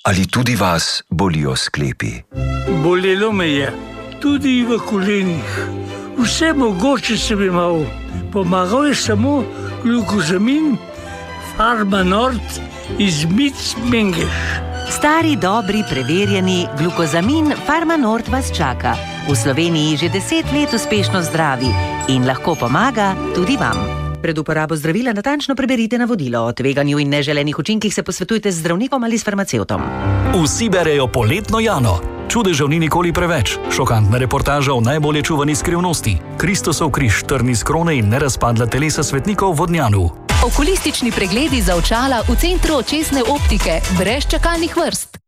Ali tudi vas bolijo sklepi? Bolelo me je, tudi v kolenih. Vse mogoče sem imel. Pomagal je samo glukozamin Farmanort iz Mengeš. Stari, dobri, preverjeni glukozamin Farmanort vas čaka. V Sloveniji že 10 let uspešno zdravi in lahko pomaga tudi vam. Pred uporabo zdravila natančno preberite navodilo. O tveganju in neželenih učinkih se posvetujte z zdravnikom ali s farmacevtom. Vsi berejo Poletno Jano. Čudežev ni nikoli preveč. Šokantna reportaža o najbolje čuvani skrivnosti. Kristosov križ, trn iz krone in nerazpadla telesa svetnikov v Vodnjanu. Okulistični pregledi za očala v centru očesne optike, brez čakalnih vrst.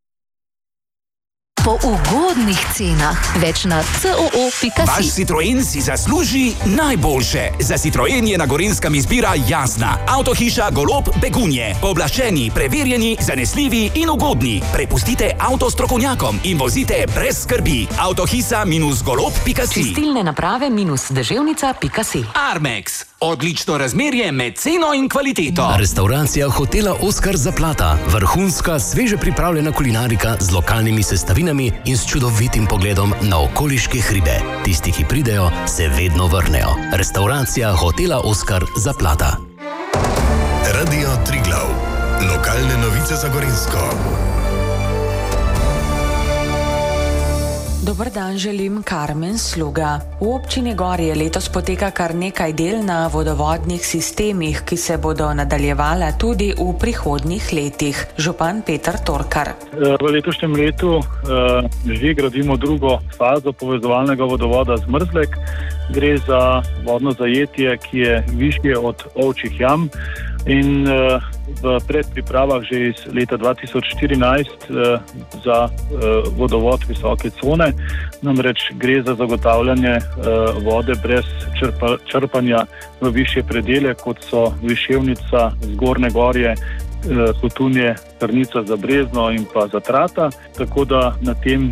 Po ugodnih cenah, več na coo.si. Vaš Citroen si zasluži najboljše. Za Citroen je na Gorenjskem izbira jasna. Avtohiša Golob Begunje. Pooblaščeni, preverjeni, zanesljivi in ugodni. Prepustite avto strokovnjakom in vozite brez skrbi. Avtohiša-golob.si. Čistilne naprave -deževnica.si. Armex. Odlično razmerje med ceno in kvaliteto. Restauracija hotela Oskar Zaplata. Vrhunska, sveže pripravljena kulinarika z lokalnimi sestavinami in s čudovitim pogledom na okoliške hribe. Tisti, ki pridejo, se vedno vrnejo. Restauracija hotela Oskar Zaplata. Radio Triglav. Lokalne novice za Gorenjsko. Dober dan, želim Karmen Sluga. V občini Gorje letos poteka kar nekaj del na vodovodnih sistemih, ki se bodo nadaljevala tudi v prihodnjih letih. Župan Peter Torkar. V letošnjem letu že gradimo drugo fazo povezovalnega vodovoda Zmrzlek. Gre za vodno zajetje, ki je višje od Ovčjih jam in v predpripravah že iz leta 2014 za vodovod visoke cone. Namreč gre za zagotavljanje vode brez črpanja v višje predele, kot so Viševnica, Zgornje Gorje, Hotunje, Trnica za Brezno in pa za Trata. Tako da na tem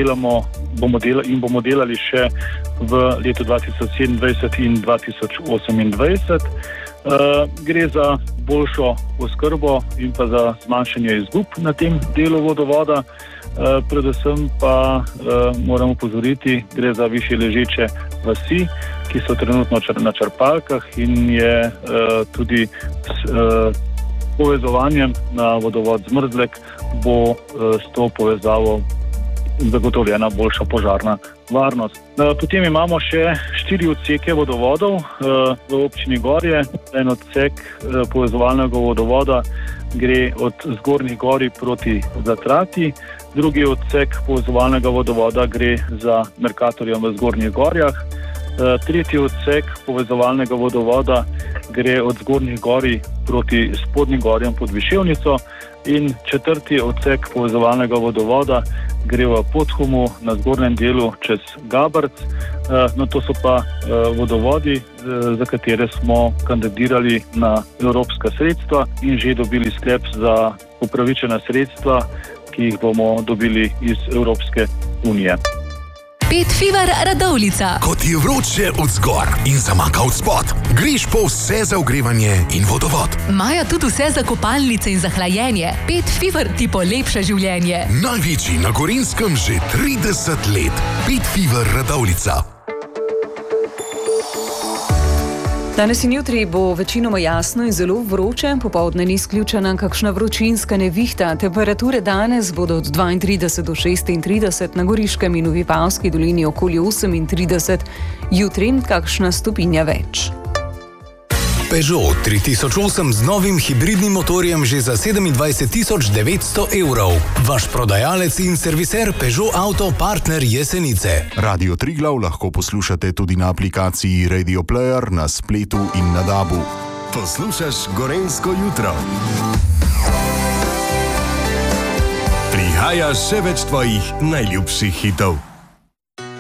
bomo delali še v letu 2027 in 2028. Gre za boljšo oskrbo in pa za zmanjšanje izgub na tem delu vodovoda. Predvsem pa moramo opozoriti, gre za višje ležeče vasi, ki so trenutno na črpalkah in je tudi povezovanjem na vodovod Zmrzlek bo s to povezavo zagotovljena boljša požarna varnost. Potem imamo še 4 odseke vodovodov v občini Gorje. En odsek povezovalnega vodovoda gre od Zgornjih Gorij proti Zatrati. Drugi odsek povezovalnega vodovoda gre za Merkatorjem v Zgornjih Gorjah. Tretji odsek povezovalnega vodovoda gre od Zgornjih Gorij proti Spodnjim Gorjem pod Viševnico in četrti odsek povezovalnega vodovoda gre v Podhumu na zgornjem delu čez Gabrc. No, to so pa vodovodi, za katere smo kandidirali na evropska sredstva in že dobili sklep za upravičena sredstva, ki jih bomo dobili iz Evropske unije. Pet Fever Radovljica. Ko ti je vroče od zgor in zamaka od spod, greš po vse za ogrevanje in vodovod. Imajo tudi vse za kopalnice in za hlajenje. Pet Fever ti polepša življenje. Največji na Gorenjskem že 30 let. Pet Fever Radovljica. Danes in jutri bo večinoma jasno in zelo vroče, popoldne ni izključena kakšna vročinska nevihta. Temperature danes bodo od 32 do 36, na Goriškem in v Vipavski dolini okoli 38, jutri kakšna stopinja več. Peugeot 3008 z novim hibridnim motorjem že za 27.900 €. Vaš prodajalec in serviser Peugeot Auto partner Jesenice. Radio Triglav lahko poslušate tudi na aplikaciji Radio Player, na spletu in na DAB-u. Poslušaš Gorenjsko jutro. Prihaja še več tvojih najljubših hitov.